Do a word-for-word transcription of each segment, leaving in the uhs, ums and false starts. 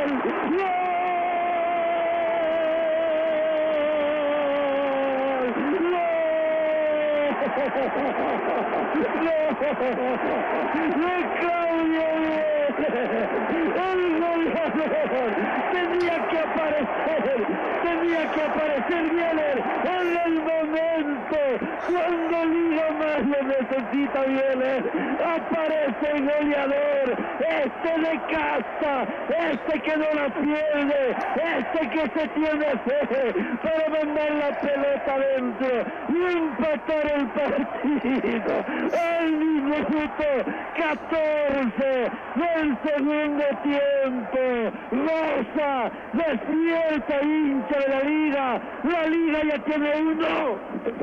¡De Claudio Bieler! ¡El goleador! Tenía que aparecer, tenía que aparecer Bieler en el momento cuando Liga más lo necesita Bieler. Aparece el goleador, este de casa, este que no la pierde, este que se tiene fe para mandar la pelota adentro y empatar el partido. Al minuto catorce del segundo tiempo. Rosa, despierta, hincha de la Liga. La Liga ya tiene uno.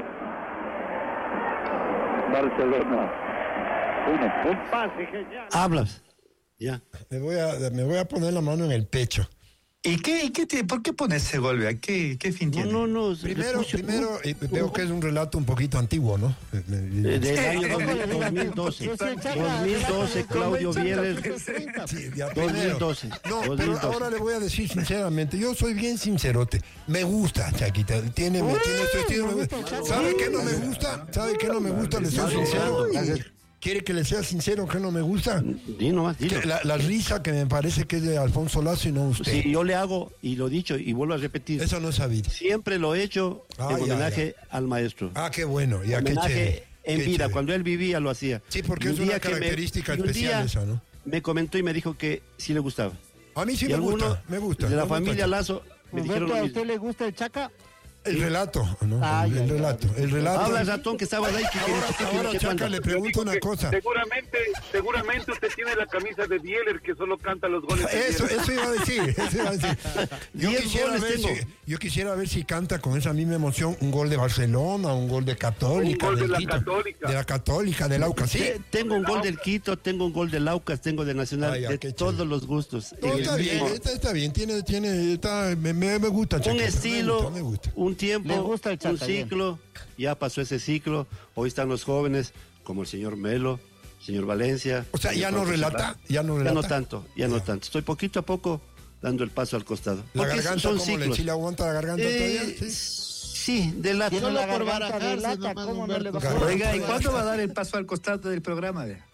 Barcelona. Uno. Un pase genial. Hablas. Ya. Me voy a, me voy a poner la mano en el pecho. ¿Y qué, y qué tiene? ¿Por qué pone ese gol? ¿A ¿Qué, qué fin tiene? No, no, no. Primero, primero eh, veo que es un relato un poquito antiguo, ¿no? Eh, del año dos mil doce. dos mil doce, Claudio Bieler. Sí, ya, dos mil primero. doce. No, dos mil pero doce. ahora le voy a decir sinceramente, yo soy bien sincerote. Me gusta, Chaquita. Tiene, me, tiene su estilo. Me gusta. ¿Sabe qué no me gusta? ¿Sabe qué no me gusta? Le soy sincero. ¿Quiere que le sea sincero que no me gusta? Di nomás, dilo. Que la, la risa que me parece que es de Alfonso Lazo y no usted. Sí, yo le hago, y lo he dicho, y vuelvo a repetir. Eso no es sabido. Siempre lo he hecho Ah, en ya, homenaje al maestro. Ah, qué bueno. Ya, qué Homenaje chévere. en Qué vida, chévere. cuando él vivía lo hacía. Sí, porque Y es un una día que me- característica y un especial día esa, ¿no? Me comentó y me dijo que sí le gustaba. A mí sí Y me algunos gusta, me gusta. de la me gusta. familia Lazo me dijeron Roberto, lo ¿a mismo. usted le gusta el Chaca? El relato, ¿no? Ah, el, ya, el ya. relato, el relato. Habla, ratón, que estabas ahí. Que Ahora, que- que- ahora que- Chaca, que- le pregunto una cosa. Seguramente, seguramente usted tiene la camisa de Bieler que solo canta los goles de Eso, Bieler. eso iba a decir, eso iba a decir. Yo Diez quisiera, goles ver si, tengo. yo quisiera ver si canta con esa misma emoción un gol de Barcelona, un gol de Católica. Un gol de del la Quito, Católica. De la Católica, del Aucas, sí. Te- Tengo un gol del Quito, tengo un gol del Aucas, tengo de Nacional, Ah, ya, de qué todos chévere. los gustos. No, En el está bien, mismo- está, está bien, tiene, tiene, está, me, me, me gusta. un Chaqueta, estilo, me gusta, me gusta. un tiempo, Le gusta el un Chaca, ciclo, ya pasó ese ciclo, hoy están los jóvenes, como el señor Melo, señor Valencia. O sea, señor ya no Jorge relata, Serrano. ya no Ya relata. no tanto, ya no tanto. Estoy poquito a poco dando el paso al costado. La Porque garganta, son ¿cómo le, ciclos. si le aguanta la garganta Eh, todavía? Sí. sí, de la Tiene Solo la por garganta de barajarse lata, nomás, ¿cómo no le va a Humberto. Oiga, ¿y cuándo va a dar el paso al costado del programa? Vea?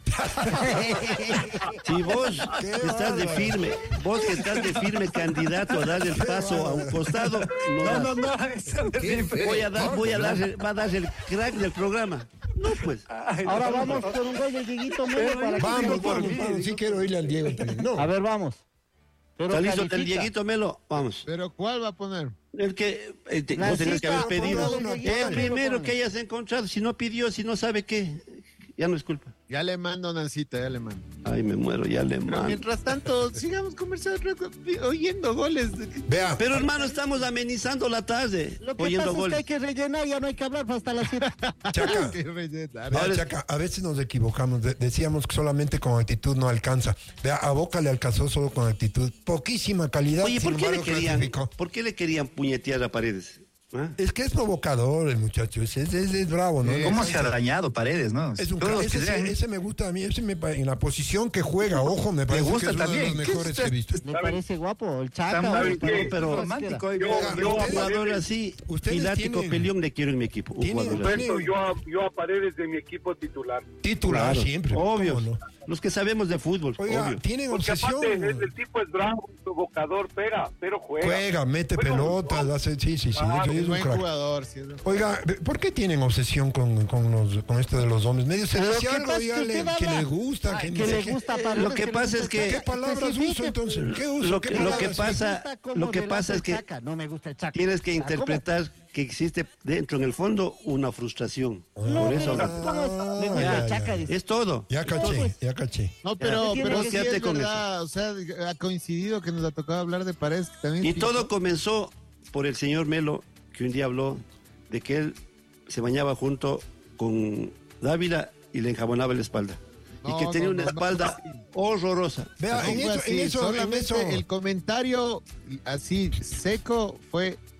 Si vos Qué estás de bárbaro. firme, vos que estás de firme candidato a dar el paso a un costado, no, No, das. no, no, eso me refiero. voy a dar, voy a dar, va a dar el crack del programa. No, pues. Ahora vamos por un gol del Dieguito Melo para que Vamos, sigamos. vamos, vamos, sí quiero oírle al Diego también. No. A ver, vamos. Pero ¿Está listo del califica. Dieguito Melo? Vamos. ¿Pero cuál va a poner? El que eh, te- La vos tenés que cita, haber pedido. ponga uno, El ponga. primero que hayas encontrado, si no pidió, si no sabe qué, ya no es culpa. Ya le mando una cita, ya le mando. Ay, me muero, ya le Pero mando. mientras tanto, sigamos conversando, oyendo goles. Vea, Pero hermano, estamos amenizando la tarde, Lo que oyendo pasa es que goles. hay que rellenar, ya no hay que hablar hasta las siete. Chaca, Qué rellenar. vea, Ahora- Chaca, a veces nos equivocamos. De- decíamos que solamente con actitud no alcanza. Vea, a Boca le alcanzó solo con actitud. Poquísima calidad. Oye, sin ¿por qué le embargo, querían, clasificó. por qué le querían puñetear a Paredes? ¿Ah? Es que es provocador el muchacho, es, es, es- es bravo, ¿no? ¿Cómo No se ha alcanza. dañado Paredes, no? Es un Todos cra- ese, que ese- sean- ese me gusta a mí, ese me pa- en la posición que juega, ojo, me parece gusta que es uno también. de los ¿Qué mejores está- que he visto. ¿Le parece guapo? El Chaca. Está o muy el bien, pero romántico. Yo, Oiga, yo Un a ustedes- jugador Paredes, así, ustedes Pilático tienen- Pelión le quiero en mi equipo. Un tienen- jugador así. Humberto, yo, a- yo a Paredes de mi equipo titular. Titular Claro, siempre. obvio. ¿cómo no? Los que sabemos de fútbol, Oiga, obvio. tienen Porque obsesión. aparte el, el tipo es bravo, provocador, pega, pero juega. Juega, mete Juega un pelotas, gol. hace, sí, sí, sí, Ah, es, es Es un buen crack. jugador, sí. es buen- Oiga, ¿por qué tienen obsesión con, con, los, con esto de los hombres? Medio se Lo dice que algo, pasa es que dígale, usted que habla- le gusta, que, que no sé le qué. gusta Eh, Paredes, lo que le pasa gusta es el que- Chaca. ¿Qué palabras Especifique, uso entonces? ¿Qué uso? Lo ¿Qué que- lo que palabras? pasa- Me gusta cómo lo que relata pasa es el que Chaca, no me gusta el Chaca. Tienes que Ah, ¿cómo? interpretar que existe dentro, en el fondo, una frustración. No, Por eso, pero ¿cómo es? Me Ah, gusta ya, el Chaca, ya. dice. es todo. Ya caché, ya caché. No, pero, Ya, pero vos sí quédate es con verdad, o sea, ha coincidido que nos ha tocado hablar de Paredes. que También Y fijo. todo comenzó por el señor Melo, que un día habló de que él se bañaba junto con Dávila y le enjabonaba la espalda. No, y que tenía no, una no, no. espalda horrorosa. Vea, en No fue eso, en así, eso, en solamente eso. el comentario así seco fue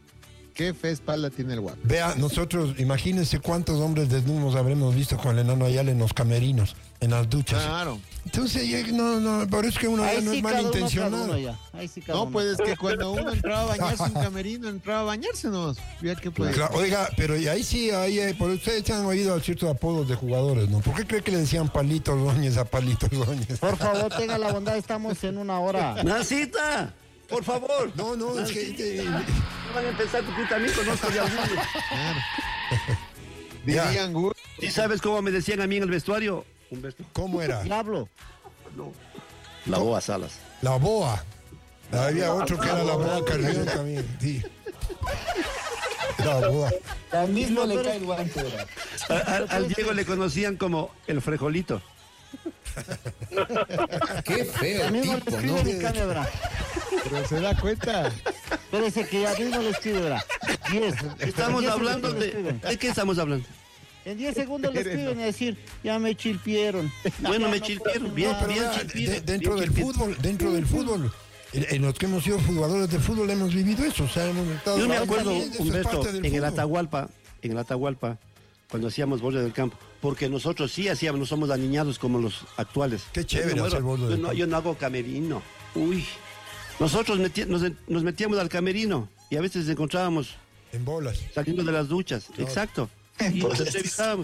Qué fe espalda tiene el guapo. Vea, nosotros, imagínense cuántos hombres desnudos habremos visto con el enano Ayala en los camerinos, en las duchas. Claro. Entonces, ya, no, no, por eso es que uno ya Ahí no sí es cada uno, cada malintencionado. uno ya. Ahí sí cada No, uno. pues es que cuando uno entraba a bañarse en camerino, entraba a bañarse nomás. Ya que pues. Claro, oiga, pero y ahí sí, ahí, eh, por ustedes han oído ciertos apodos de jugadores, ¿no? ¿Por qué cree que le decían Palito Ordóñez a Palito Ordóñez? Por favor, tenga la bondad, estamos en una hora. Nacita, por favor. No, no, es que... eh, No van a empezar porque yo también conozco de algunos. Dirían, Gur. ¿Y sabes cómo me decían a mí en el vestuario? Humberto. ¿Cómo era? Diablo. La Boa Salas. La boa. Había otro que era la boa Carrión también, sí. La boa. Al mismo le cae el guante, ¿verdad? A- a- al Diego le conocían como el frejolito. Qué feo A mí no le tipo, escribe ¿no? ni cambia, ¿verdad? Pero se da cuenta. Espérese que a mí no le escribe, ¿verdad? Diez. Estamos Diez hablando segundos le de... escriben. ¿De qué estamos hablando? En diez segundos le escriben y decir, ya me chilpieron. Bueno, Ya me no chilpieron. puedo Bien, más. Pero bien vea, chilpido, de- dentro bien del chilpido. fútbol, dentro del fútbol, en, en los que hemos sido jugadores de fútbol hemos vivido eso, o sea, hemos estado... Yo me Eso acuerdo, también, eso es Humberto, parte del en el fútbol. Atahualpa, en el Atahualpa, cuando hacíamos borde del campo, porque nosotros sí hacíamos, no somos aniñados como los actuales. Qué chévere Yo me hacer muero. borde del yo no, campo. yo no hago camerino. Uy. Nosotros meti- nos, nos metíamos al camerino y a veces nos encontrábamos En bolas. saliendo de las duchas. Exacto. Y nos entrevistábamos.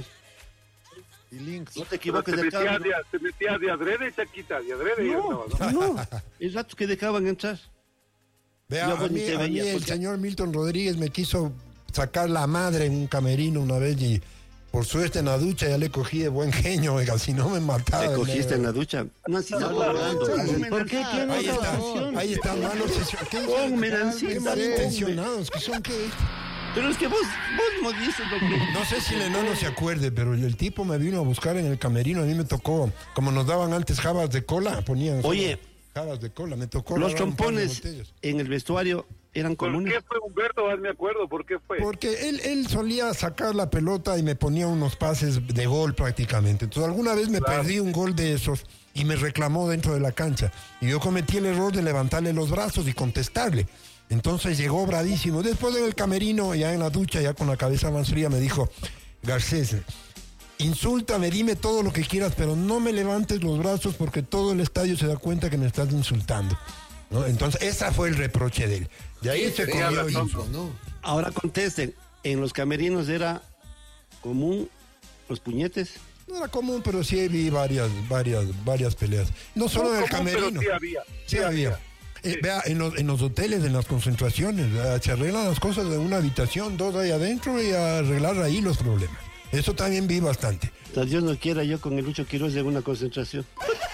Y Links. No te Pero equivoques te del metías cambio. de, te metías de adrede, Chaquita, de adrede. ya No, estaba, ¿no? no. El rato que dejaban entrar. Vea, Yo, a pues, mí, ni te a mí veía, el porque- señor Milton Rodríguez me quiso sacar la madre en un camerino una vez y por suerte en la ducha ya le cogí de buen genio, oiga, si no me mataba. Te de cogiste negro. en la ducha. No, así no, ¿Por qué tiene Ahí esa está, obsesión? ahí está, malos. ¿Qué, Ponme, qué Nancita, malintencionados que son? ¿Qué? Pero es que vos, vos no dices lo que... No sé si el enano se acuerde, pero el tipo me vino a buscar en el camerino. A mí me tocó, como nos daban antes jabas de cola, ponían Oye, jabas de cola. Me tocó los lavar un par de trompones botellas. en el vestuario eran ¿Por comunes. qué fue Humberto? Ah, me acuerdo, ¿por qué fue? Porque él, él solía sacar la pelota y me ponía unos pases de gol prácticamente. Entonces alguna vez me perdí un gol de esos y me reclamó dentro de la cancha. Y yo cometí el error de levantarle los brazos y contestarle. Entonces llegó bradísimo. Después en el camerino, ya en la ducha, ya con la cabeza más fría, me dijo, Garcés, insúltame, dime todo lo que quieras, pero no me levantes los brazos porque todo el estadio se da cuenta que me estás insultando. ¿No? Entonces, ese fue el reproche de él. De ahí se Fea comió la el tipo, ¿no? Ahora contesten, en los camerinos era común los puñetes. No era común, pero sí vi varias, varias, varias peleas. No solo en el común, pero camerino. sí había. Sí había. Eh, vea, en los, en los hoteles, en las concentraciones, eh, se arreglan las cosas de una habitación, dos ahí adentro y a arreglar ahí los problemas. Eso también vi bastante. O sea, Dios no quiera yo con el Lucho Quiroz en una concentración.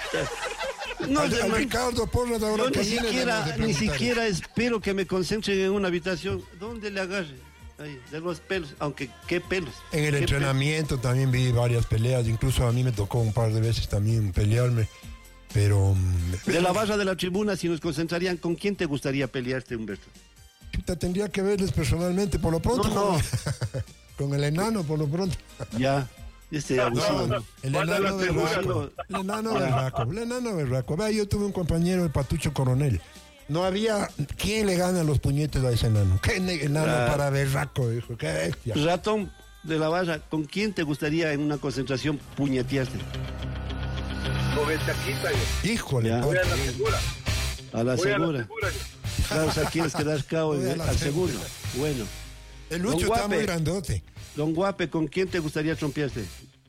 No, al, al hermano, Ricardo Porras ahora yo que ni viene, siquiera, debemos de ni preguntar. siquiera espero que me concentren en una habitación. ¿Dónde le agarre? Ahí, de los pelos, aunque qué pelos. En el ¿Qué entrenamiento también vi varias peleas, incluso a mí me tocó un par de veces también pelearme, pero... mm, pelos? De la barra de la tribuna, si nos concentrarían, ¿con quién te gustaría pelearte, Humberto? Chuta, tendría que verles personalmente, por lo pronto. No, no. Con, con el enano, por lo pronto. Ya, este abusivo. No, el Manda enano la segura, berraco. El enano berraco. El enano berraco. Vea, yo tuve un compañero, el Patucho Coronel. No había quién le gana los puñetes a ese enano. Qué ne- enano Ah. para berraco, dijo. Qué bestia. Ratón de la barra, ¿con quién te gustaría en una concentración puñetearte? Con el Chaquita, yo. Híjole. Ya. Voy a la papi. segura. A la Voy a la segura. segura, yo. Claro, o sea, quieres quedar cao Voy a en- la al segura. segundo. Bueno. El Lucho Don está Guape. muy grandote. Don Guape, ¿con quién te gustaría trompearte?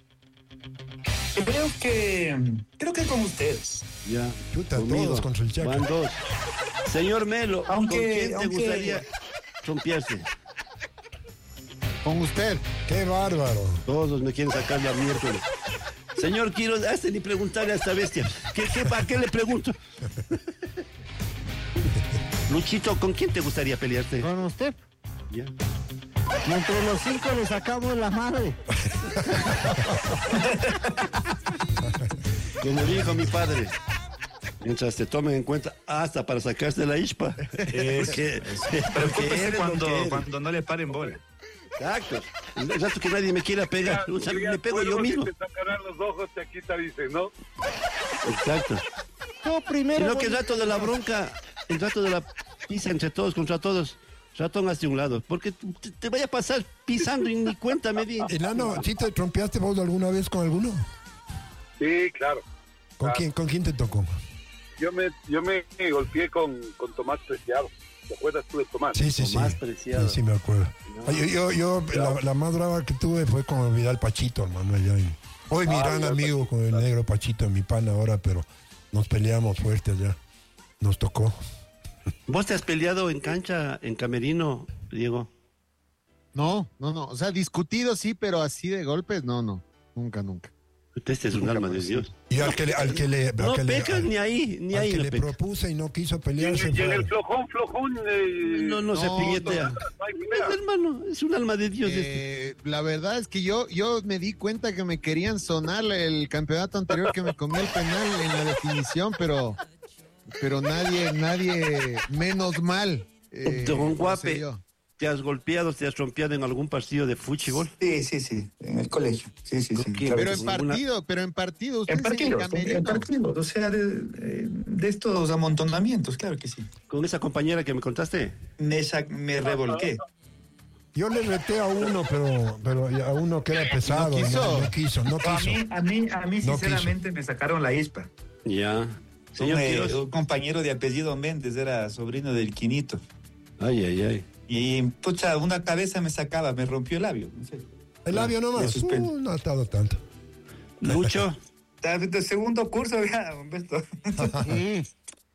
Creo que, creo que con ustedes. Ya. Chuta, conmigo. todos contra el Chaca. Van dos. Señor Melo, Aunque- ¿con quién te aunque- gustaría trompearse? Con usted. Qué bárbaro. Todos me quieren sacar la miércoles. Señor Quiroz, hazte ni preguntarle a esta bestia. ¿Qué, qué, ¿Para qué le pregunto? Luchito, ¿con quién te gustaría pelearte? Con usted. Ya. Y entre los cinco le sacamos la madre. Como dijo mi padre, mientras te tomen en cuenta hasta para sacarse la ispa. Porque, porque Preocúpese eres lo cuando, que eres. cuando no le paren bola. Exacto. El rato que nadie me quiera pegar, o sea, Ya, me pego bueno, yo si mismo. te sacarán los ojos, Chaquita dice, ¿no? Exacto. Yo primero. Sino que voy- el rato de la bronca, el rato de la pisa entre todos contra todos, Ratón hacia un lado, porque te, te vaya a pasar pisando y ni cuenta me di. Enano, ¿sí te trompeaste vos alguna vez con alguno? Sí, claro. ¿Con claro. quién, con quién te tocó? Yo me, yo me golpeé con, con Tomás Preciado. ¿Te acuerdas tú de Tomás? Sí, sí, sí. Tomás Preciado. Sí, sí, me acuerdo. No. Ay, Yo, yo, yo la, la más brava que tuve fue con Vidal Pachito, hermano. Allá en- Hoy mi Ah, gran Vidal amigo Pachito, con el claro. negro Pachito, mi pana ahora, pero nos peleamos fuerte allá. Nos tocó. ¿Vos te has peleado en cancha, en camerino, Diego? No, no, no. O sea, discutido sí, pero así de golpes, no, no. Nunca, nunca. Este es un Nunca alma de pasó. Dios. Y al que le, al que le, al No que le- pecas al- ni ahí, ni al ahí que no le pecas. propuse y no quiso Y en, pelearse. y en fue- el flojón, flojón. Eh, No, no se No, piñetea. no hay Es pelea. hermano, es un alma de Dios. este. Eh, la verdad es que yo, yo me di cuenta que me querían sonar el campeonato anterior que me comí el penal en la definición, pero, pero nadie, nadie, menos mal. eh, Don no se Guape, dio. ¿te has golpeado, te has trompeado en algún partido de fútbol? Sí, sí, sí, en el colegio. Sí, sí, sí. ¿Con quién? claro Pero que en sí. partido, pero en partido, usted En dice partidos, camerino. en partidos, o sea, de, de- de estos amontonamientos, claro que sí. ¿Con esa compañera que me contaste? Me, sa- me revolqué. Yo le reté a uno, pero, pero a uno que era pesado. ¿No quiso? No, no quiso, no A quiso. mí, a mí, a mí No sinceramente me sacaron la ispa. Ya. Señor Un, eh, Quiroz. un compañero de apellido Méndez era sobrino del Quinito. Ay, ay, ay. Y, pucha, una cabeza me sacaba, me rompió el labio. No sé. El labio De nomás. suspenso. Uh, no ha estado tanto. Lucho, De segundo curso, vea, Humberto. Sí.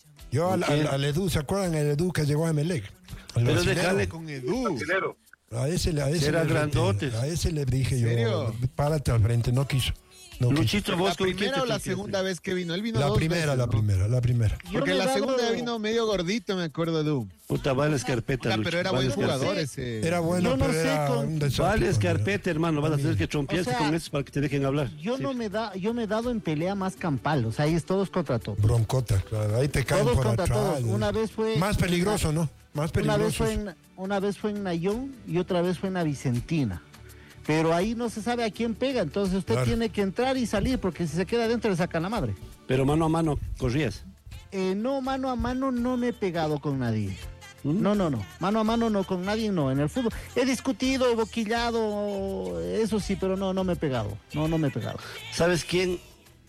Yo al, ¿Quién? al, al Edu, ¿se acuerdan el Edu que llegó a Emelec? Al Pero brasilero. déjale Con Edu. Brasilero. A ese, le- a ese Era le reté, grandotes. A ese le dije yo, serio? párate al frente, no quiso. No quiso. Luchito, vos ¿La con quién primera te o la trompeaste? segunda vez que vino? Él vino La dos primera, veces, la ¿no? primera, la primera. Yo Porque me he la dado- segunda vino medio gordito, me acuerdo, Edu. Puta, vale escarpeta, Ah, Lucho. pero era vale buen escarpeta. jugador ese. Era bueno, Yo no pero sé era con- un desastre. Vale con- escarpeta, hermano. Vas a tener que trompearse O sea, con eso para que te dejen hablar. Yo Sí. no me da, yo me he dado en pelea más campal, o sea, ahí es todos contra todos. Broncota, claro. Ahí te caen Todos por contra atrás. todos. Una vez fue- Más peligroso, ¿no? Más Una vez, peligroso. fue en, una vez fue en Nayón y otra vez fue en la Vicentina. Pero ahí no se sabe a quién pega, entonces usted Claro. tiene que entrar y salir, porque si se queda adentro le sacan la madre. Pero mano a mano corrías. Eh, no, mano a mano no me he pegado con nadie. ¿Mm? No, no, no. Mano a mano no, con nadie no. En el fútbol he discutido, he boquillado, eso sí, pero no, no me he pegado. No, no me he pegado. ¿Sabes quién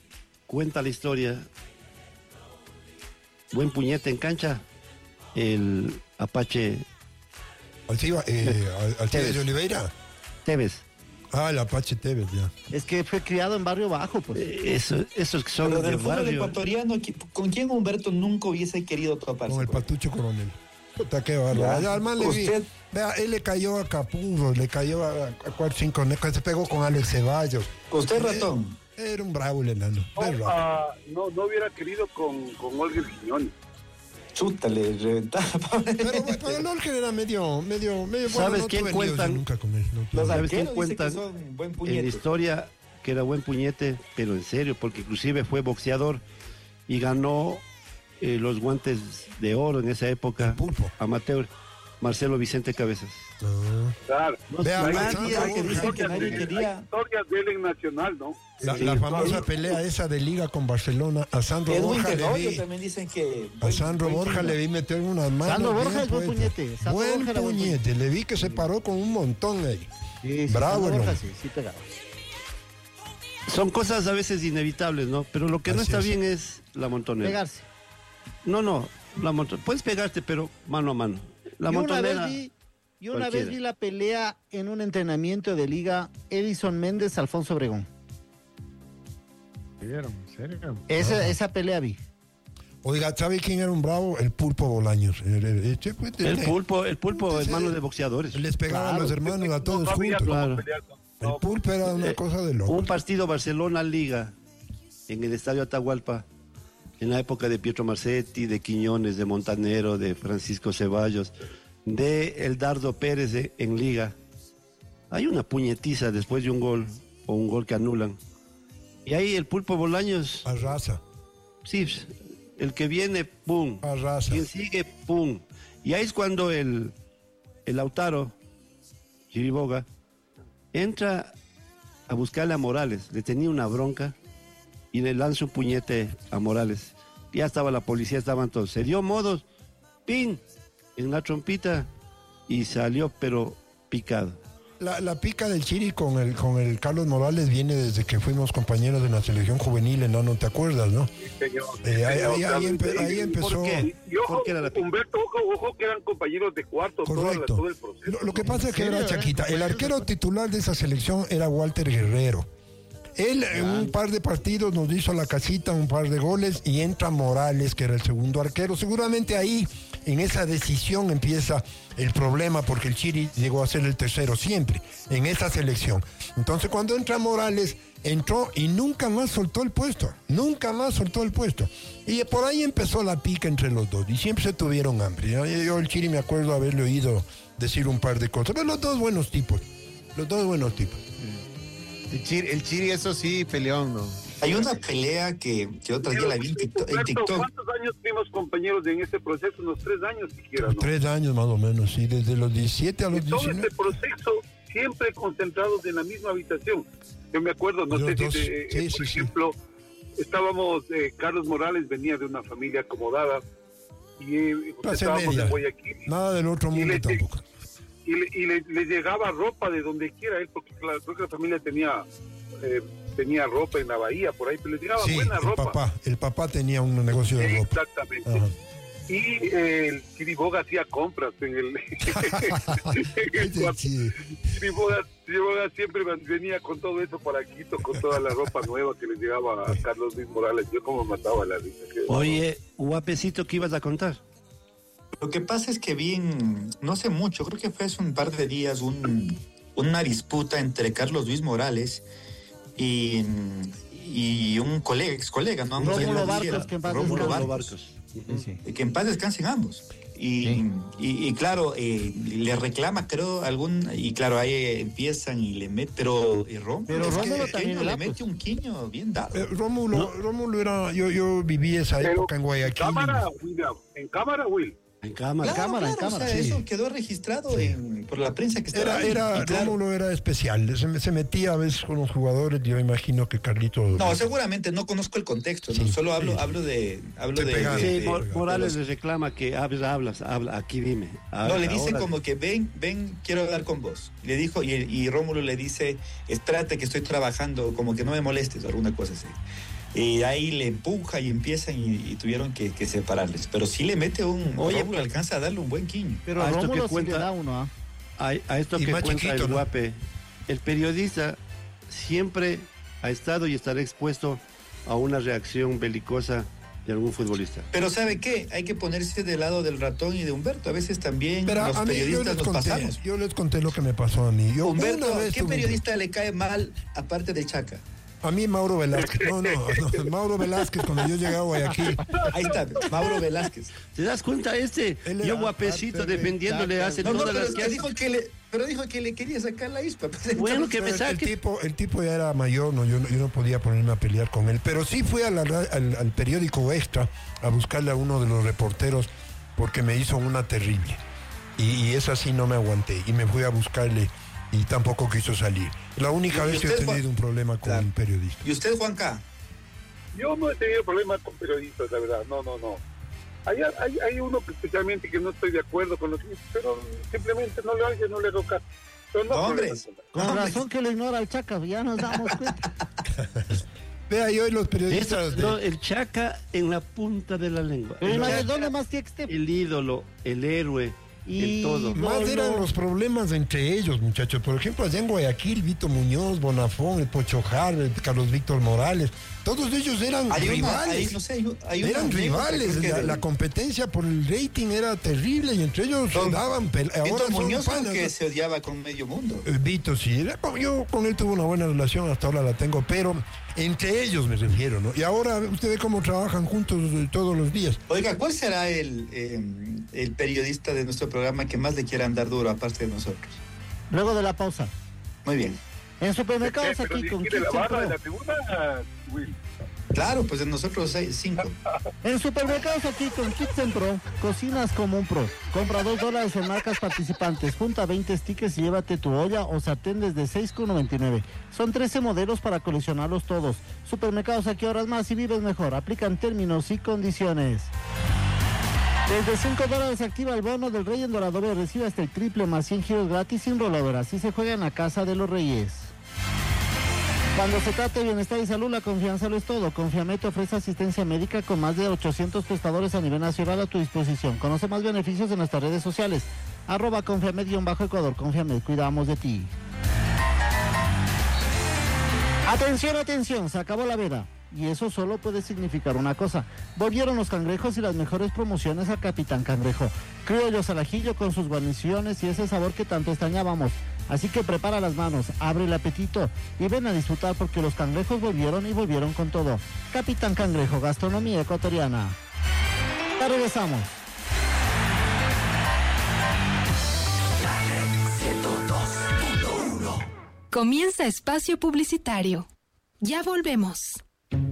cuenta la historia? Buen puñete en cancha. El Apache Alciba, eh, Al- Alcides Tevez. de Oliveira. Tevez. Ah, el Apache Tevez, ya. Es que fue criado en barrio bajo, pues. Eh, Eso, esos que son Pero de del fútbol barrio. ecuatoriano, ¿qui- ¿con quién Humberto nunca hubiese querido toparse? Con el pues? Patucho Coronel. Puta, qué bárbaro. Ya. Allá al man le vi. Usted- Vea, él le cayó a Capurro, le cayó a, a cuatro cinco, se pegó con Alex Ceballos. Usted, ratón. Era un bravo el enano. No, Era bravo. ah, no, no hubiera querido con, con Olga Quiñones. Chuta, le reventaba. Pero, pero el Olger era medio, medio, medio bueno. ¿Sabes no quién tuve líos yo cuentan? nunca con él. no tuve. Los ¿Sabes quién arqueros dicen que cuentan son buen En puñete. la historia que era buen puñete, pero en serio, porque inclusive fue boxeador y ganó eh, los guantes de oro en esa época. El pulpo. Amateur. Marcelo Vicente Cabezas. Ah. Claro. Vea, Hay nadie- hay que dicen que historias nadie de- quería. hay historias de él en Nacional, ¿no? La, Sí, la claro. famosa pelea esa de liga con Barcelona, a Sandro Edwin Borja le Tenorio vi, también dicen que... a Sandro Borja le vi meter unas manos. Sandro bien Borja es buen puestas. puñete. Sandro Buen Borja era buen puñete, le vi que se paró con un montón ahí. Sí, sí, Bravo, Sandro Borja, ¿no? sí, sí pegaba. Son cosas a veces inevitables, ¿no? Pero lo que no Así está es. bien es la montonera. Pegarse. No, no, la montonera. Puedes pegarte, pero mano a mano. La Yo una vez montonera. vi, yo una cualquiera. vez vi la pelea en un entrenamiento de liga Edison Méndez, Alfonso Obregón. ¿En serio? Esa, esa pelea vi. Oiga, ¿sabe quién era un bravo? El Pulpo Bolaños. El, el- este, pues, El le- pulpo, el pulpo, Entonces, hermano de boxeadores. Les pegaba a los hermanos a todos no había juntos. cómo Claro. pelear con- El no, Pulpo era una Eh, cosa de loco. Un partido Barcelona-Liga en el Estadio Atahualpa, en la época de Pietro Marcetti, de Quiñones, de Montanero, de Francisco Ceballos, de El Dardo Pérez de- en Liga. Hay una puñetiza después de un gol, o un gol que anulan. Y ahí el Pulpo Bolaños, Arrasa, sí, el que viene, pum. arrasa. Quien sigue, pum. Y ahí es cuando el, el Lautaro, Chiriboga, entra a buscarle a Morales. Le tenía una bronca y le lanza un puñete a Morales. Ya estaba la policía, estaban todos. Se dio modos, pin, en la trompita. y salió pero picado. La, la pica del Chiri con el con el Carlos Morales viene desde que fuimos compañeros de la selección juvenil, ¿no? ¿No te acuerdas, no? Sí, señor. Eh, ahí, Señor, ahí- ahí Carlos, empe- ahí y- empezó. ¿Por qué? Y ojo, ¿Por qué era la pica? Humberto, ojo, ojo, que eran compañeros de cuarto todo, la- Correcto. todo el proceso. Lo, lo que pasa es que ¿En era serio? Chaquita. El arquero titular de esa selección era Walter Guerrero. Él en un par de partidos nos hizo a la casita un par de goles y entra Morales, que era el segundo arquero. Seguramente ahí, en esa decisión, empieza el problema porque el Chiri llegó a ser el tercero siempre en esa selección. Entonces cuando entra Morales, entró y nunca más soltó el puesto. Nunca más soltó el puesto. Y por ahí empezó la pica entre los dos y siempre se tuvieron hambre. Yo, yo el Chiri me acuerdo haberle oído decir un par de cosas. Pero los dos buenos tipos. Los dos buenos tipos. El Chiri, el Chiri, eso sí, peleón, ¿no? Hay una pelea que, que otro día la vi en TikTok. en Humberto, TikTok. ¿cuántos años fuimos compañeros en este proceso? Unos tres años siquiera, ¿no? Tres años más o menos, sí, desde los diecisiete a los Y todo diecinueve. este proceso siempre concentrados en la misma habitación. Yo me acuerdo, no Los sé dos, si, de- sí, eh, sí, por sí. ejemplo, estábamos, eh, Carlos Morales venía de una familia acomodada y eh, Clase estábamos media. en Guayaquil Nada del otro Y mundo le- tampoco. y, le, y le- le llegaba ropa de donde quiera él, porque claro, creo que la familia tenía eh, tenía ropa en la bahía, por ahí, pero le llegaba Sí, buena el ropa. papá, el papá tenía un negocio de ropa. Exactamente. Ajá. Y eh, el Chiriboga hacía compras en el... en el cuarto. Sí. Chiriboga, Chiriboga siempre venía con todo eso para Quito, con toda la ropa nueva que le llegaba a Carlos Luis Morales. Yo como mataba la risa. que- Oye, guapecito, ¿qué ibas a contar? Lo que pasa es que vi, en- no sé mucho, creo que fue hace un par de días un, una disputa entre Carlos Luis Morales y, y un colega, ex colega, ¿no? Vamos a Rómulo llamarlo así, Barcos, era que en paz Rómulo descanse. Barcos. Sí, sí. Que en paz descansen ambos. Y, Sí. y, y claro, eh, le reclama, creo, algún. Y claro, ahí eh, empiezan y le meten. Pero eh, Rómulo, Pero es que Rómulo el también pequeño era, le mete pues. un quiño bien dado. Eh, Rómulo, Rómulo era, yo, yo viví esa Pero, época en En Guayaquil. cámara, William, en cámara, Will. En cámara. Claro, cámara, en claro, cámara, o sea, sí. eso quedó registrado en- por la prensa que estaba Era, ahí. era, Y claro, Rómulo era especial, se, se metía a veces con los jugadores, yo imagino que Carlito... no, seguramente no conozco el contexto, ¿no? Sí, solo hablo, sí. hablo de, hablo Te de, pegaron. de- Sí, de- Mor- de Morales los- le reclama que hablas, hablas, habla, aquí dime. No, le dicen Ahora- como que ven, ven, quiero hablar con vos. Le dijo, y, y Rómulo le dice, espérate que estoy trabajando, como que no me molestes, o alguna cosa así. Y ahí le empuja y empiezan y, y tuvieron que, que separarles. Pero sí le mete un... Oye, Rómulo alcanza a darle un buen quiño. Pero A esto Rómulo que sí cuenta- le da uno, ¿ah? A, a esto Y que más cuenta chiquito, el ¿no? guape, el periodista siempre ha estado y estará expuesto a una reacción belicosa de algún futbolista. Pero ¿sabe qué? Hay que ponerse del lado del ratón y de Humberto. A veces también Pero los a mí yo periodistas les, nos conté, pasamos. yo les conté lo que me pasó a mí. Yo Humberto, una vez ¿qué tuve un- periodista le cae mal aparte de Chaca? A mí Mauro Velázquez, no, no, no, Mauro Velázquez, cuando yo llegaba a Guayaquil, Ahí está, Mauro Velázquez. ¿Te das cuenta este? Él Yo era guapecito parte de defendiéndole Chaca. hace No, no, todas pero las es que que hace. dijo que le, pero dijo que le quería sacar la ispa. Pues, Bueno, que me el, el saque. tipo, el tipo ya era mayor, no, yo, no- yo no podía ponerme a pelear con él, pero sí fui a la ra- al, al periódico Extra a buscarle a uno de los reporteros porque me hizo una terrible. Y, y esa sí no me aguanté y me fui a buscarle y tampoco quiso salir. La única ¿Y vez que he usted, Juan? tenido un problema con Claro. un periodista. ¿Y usted, Juanca? Yo no he tenido problemas con periodistas, la verdad. No, no, no. Hay, hay, hay uno que especialmente que no estoy de acuerdo con lo que dice, pero simplemente no le oye, no le roca. Pero no Hombres. problemas con la- Con Hombre. razón que lo ignora el Chaca, ya nos damos cuenta. Vea, y hoy los Eso, periodistas... de- no, el Chaca en la punta de la lengua. Pero El, imagínate, Chaca, ¿dónde más tiene que estar? el ídolo, el héroe, el todo. Más eran los problemas entre ellos, muchachos. Por ejemplo, allá en Guayaquil, Vito Muñoz, Bonafón, el Pocho Jar, el Carlos Víctor Morales, todos ellos eran Hay una, rivales. hay, no sé, hay, hay una Eran anécdota, rivales, creo que la, de- la competencia por el rating era terrible y entre ellos se Don- daban pel- ahora Víctor son Muñoz creo panas, que ¿no? se odiaba con medio mundo. Eh, Vito sí, era como- yo con él tuve una buena relación, hasta ahora la tengo, pero entre ellos me refiero, ¿no? Y ahora usted ve cómo trabajan juntos eh, todos los días. Oiga, ¿cuál será el, eh, el periodista de nuestro programa que más le quiera andar duro aparte de nosotros? Luego de la pausa. Muy bien. En supermercados Pero aquí ni con siquiera la Kitchen barra de Pro. la tribuna, Will. Claro, pues de nosotros hay cinco. En supermercados aquí con Kitchen Pro, cocinas como un pro. Compra dos dólares en marcas participantes, junta veinte stickers y llévate tu olla o sartén desde seis con noventa y nueve. Son trece modelos para coleccionarlos todos. Supermercados aquí horas más y vives mejor. Aplican términos y condiciones. Desde cinco dólares activa el bono del Rey en Dorador. Recibe hasta el triple más cien giros gratis sin rolador. Así se juega en la Casa de los Reyes. Cuando se trata de bienestar y salud, la confianza lo es todo. Confiamed te ofrece asistencia médica con más de ochocientos prestadores a nivel nacional a tu disposición. Conoce más beneficios en nuestras redes sociales. Arroba Confiamed-Ecuador. Confiamed, cuidamos de ti. Atención, atención, se acabó la veda. Y eso solo puede significar una cosa. Volvieron los cangrejos y las mejores promociones a Capitán Cangrejo. Criollos al ajillo con sus guarniciones y ese sabor que tanto extrañábamos. Así que prepara las manos, abre el apetito y ven a disfrutar porque los cangrejos volvieron y volvieron con todo. Capitán Cangrejo, gastronomía ecuatoriana. Ya regresamos. Comienza espacio publicitario. Ya volvemos.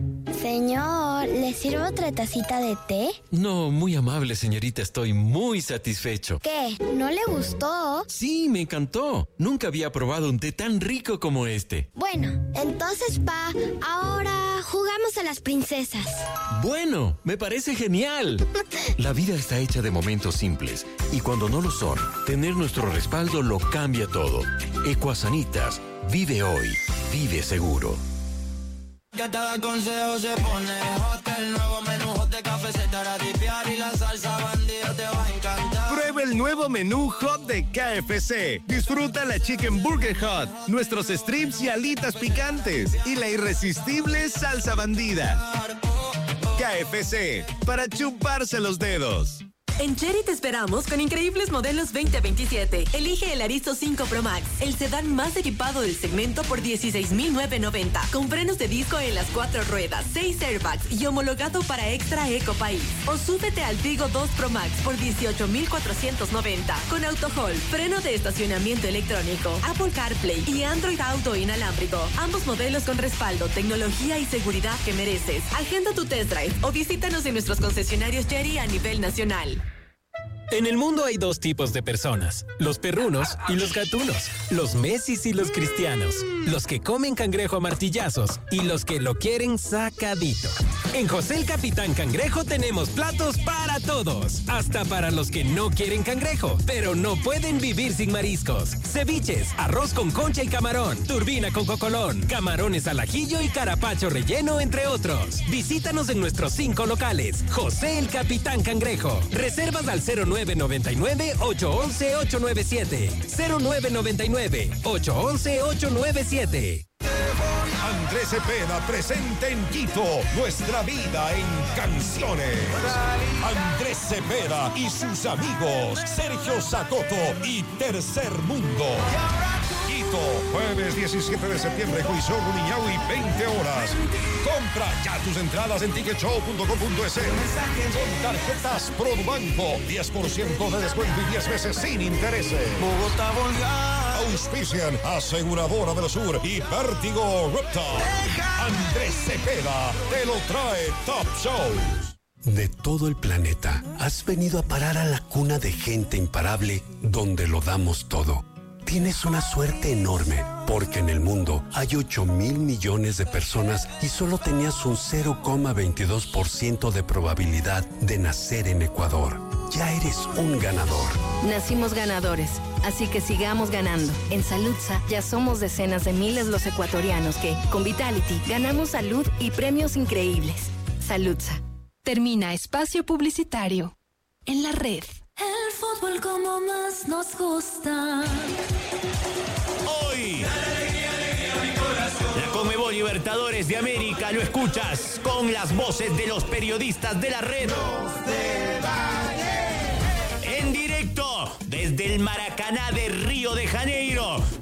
Señor, ¿le sirvo otra tacita de té? No, muy amable, señorita. Estoy muy satisfecho. ¿Qué? ¿No le gustó? Sí, me encantó. Nunca había probado un té tan rico como este. Bueno, entonces, pa, ahora jugamos a las princesas. Bueno, me parece genial. La vida está hecha de momentos simples. Y cuando no lo son, tener nuestro respaldo lo cambia todo. Ecuasanitas. Vive hoy. Vive seguro. Que cada consejo se pone hot. El nuevo menú hot de café se te hará tipear y la salsa bandido te va a encantar. Prueba el nuevo menú hot de K F C. Disfruta la Chicken Burger Hot, nuestros strips y alitas picantes y la irresistible salsa bandida. K F C, para chuparse los dedos. En Chery te esperamos con increíbles modelos veinte veintisiete. Elige el Aristo cinco Pro Max, el sedán más equipado del segmento por dieciséis mil novecientos noventa. Con frenos de disco en las cuatro ruedas, seis airbags y homologado para Extra Eco País. O súbete al Tigo dos Pro Max por dieciocho mil cuatrocientos noventa. Con AutoHold, freno de estacionamiento electrónico, Apple CarPlay y Android Auto inalámbrico. Ambos modelos con respaldo, tecnología y seguridad que mereces. Agenda tu test drive o visítanos en nuestros concesionarios Chery a nivel nacional. En el mundo hay dos tipos de personas, los perrunos y los gatunos, los Messis y los cristianos, los que comen cangrejo a martillazos y los que lo quieren sacadito. En José el Capitán Cangrejo tenemos platos para todos, hasta para los que no quieren cangrejo, pero no pueden vivir sin mariscos. Ceviches, arroz con concha y camarón, turbina con cocolón, camarones al ajillo y carapacho relleno, entre otros. Visítanos en nuestros cinco locales. José el Capitán Cangrejo. Reservas al cero nueve nueve nueve, ocho uno uno, ocho nueve siete. cero nueve nueve nueve, ocho uno uno, ocho nueve siete. Andrés Cepeda presente en Quito, nuestra vida en canciones. Andrés Cepeda y sus amigos, Sergio Sacoto y Tercer Mundo. Quito, jueves diecisiete de septiembre, Coliseo Rumiñahui, veinte horas. Compra ya tus entradas en ticket show punto com punto es. Con tarjetas Produbanco, diez por ciento de descuento y diez meses sin intereses. Bogotá volvió. Auspician Aseguradora del Sur y Vértigo Reptile. Andrés Cepeda te lo trae Top Shows. De todo el planeta, has venido a parar a la cuna de gente imparable donde lo damos todo. Tienes una suerte enorme, porque en el mundo hay ocho mil millones de personas y solo tenías un cero coma veintidós por ciento de probabilidad de nacer en Ecuador. Ya eres un ganador. Nacimos ganadores, así que sigamos ganando. En Saludsa ya somos decenas de miles los ecuatorianos que, con Vitality, ganamos salud y premios increíbles. Saludsa. Termina espacio publicitario. En la red. El fútbol como más nos gusta. Hoy, la Conmebol Libertadores de América lo escuchas con las voces de los periodistas de la red. En directo desde el Maracaná de Río de Janeiro.